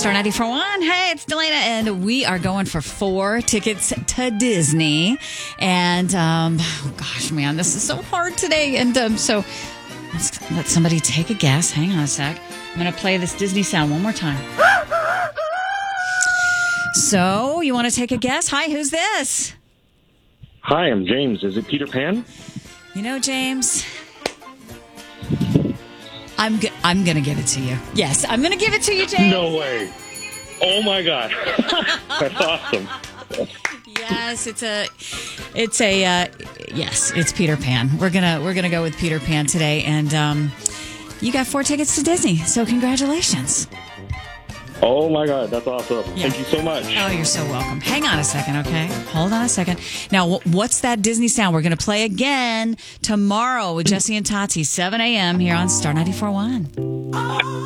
Star 94.1. Hey, it's Delana, and we are going for 4 tickets to Disney. And, oh gosh, man, this is so hard today. And so let's let somebody take a guess. Hang on a sec. I'm going to play this Disney sound one more time. So, you want to take a guess? Hi, who's this? Hi, I'm James. Is it Peter Pan? You know, James, I'm going to give it to you. Yes, I'm going to give it to you, James. No way. Oh my God. That's awesome. Yes, yes, it's Peter Pan. We're gonna go with Peter Pan today, and you got 4 tickets to Disney. So congratulations. Oh my God, that's awesome. Yeah. Thank you so much. Oh, you're so welcome. Hang on a second, okay? Hold on a second. Now, what's that Disney sound? We're gonna play again tomorrow with Jesse and Tati, 7 a.m. here on Star 94.1.